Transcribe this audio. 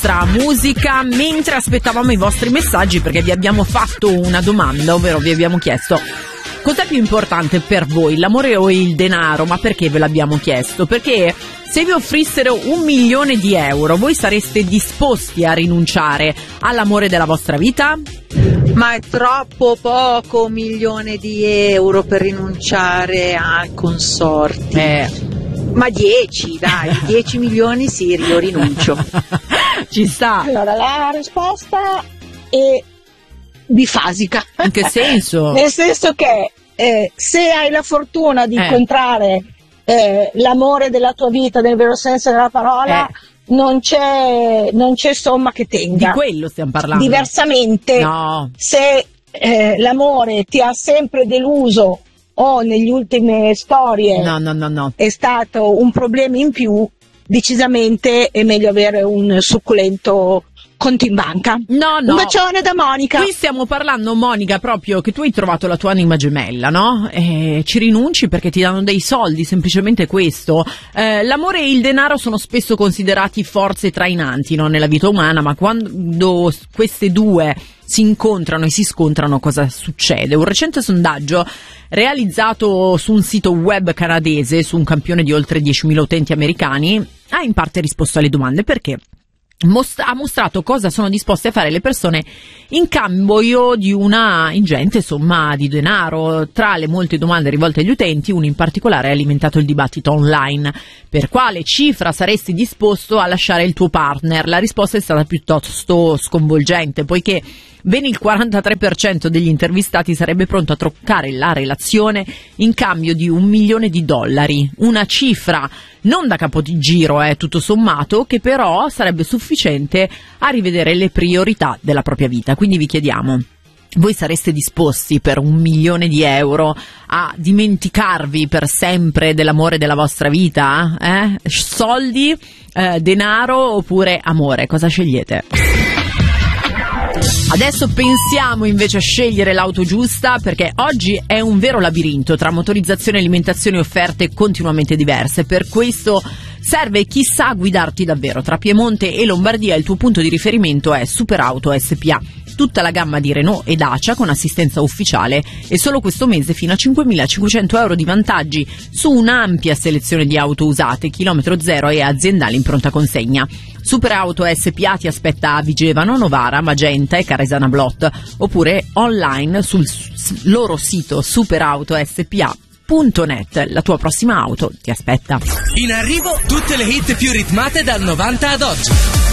musica mentre aspettavamo i vostri messaggi, perché vi abbiamo fatto una domanda, ovvero vi abbiamo chiesto: cos'è più importante per voi, l'amore o il denaro? Ma perché ve l'abbiamo chiesto? Perché se vi offrissero 1 milione di euro, voi sareste disposti a rinunciare all'amore della vostra vita? Ma è troppo poco 1 milione di euro per rinunciare al consorte. Ma 10, dai, 10 milioni sì, io rinuncio. Ci sta. Allora, la risposta è bifasica. In che senso? Nel senso che se hai la fortuna di incontrare l'amore della tua vita nel vero senso della parola, non c'è somma che tenga. Di quello stiamo parlando. Diversamente, se l'amore ti ha sempre deluso o negli ultime storie è stato un problema in più, decisamente è meglio avere un succulento conto in banca. Un bacione da Monica. Qui stiamo parlando, Monica, proprio che tu hai trovato la tua anima gemella, no? Ci rinunci perché ti danno dei soldi, semplicemente questo. L'amore e il denaro sono spesso considerati forze trainanti, no? Nella vita umana, ma quando queste due si incontrano e si scontrano, cosa succede? Un recente sondaggio realizzato su un sito web canadese, su un campione di oltre 10.000 utenti americani, ha in parte risposto alle domande, perché ha mostrato cosa sono disposte a fare le persone in cambio di una ingente somma di denaro. Tra le molte domande rivolte agli utenti, una in particolare ha alimentato il dibattito online: per quale cifra saresti disposto a lasciare il tuo partner? La risposta è stata piuttosto sconvolgente, poiché ben il 43% degli intervistati sarebbe pronto a troccare la relazione in cambio di $1 milione, una cifra non da capogiro, tutto sommato, che però sarebbe sufficiente a rivedere le priorità della propria vita. Quindi vi chiediamo: voi sareste disposti per $1 milione a dimenticarvi per sempre dell'amore della vostra vita? Soldi, denaro oppure amore? Cosa scegliete? Adesso pensiamo invece a scegliere l'auto giusta, perché oggi è un vero labirinto tra motorizzazione, alimentazione e offerte continuamente diverse. Per questo serve chi sa guidarti davvero. Tra Piemonte e Lombardia il tuo punto di riferimento è Superauto SPA. Tutta la gamma di Renault e Dacia con assistenza ufficiale, e solo questo mese fino a 5.500 euro di vantaggi su un'ampia selezione di auto usate, chilometro zero e aziendali in pronta consegna. Superauto SPA ti aspetta a Vigevano, Novara, Magenta e Caresana Blot, oppure online sul loro sito superautospa.net. La tua prossima auto ti aspetta. In arrivo tutte le hit più ritmate dal 90 ad oggi.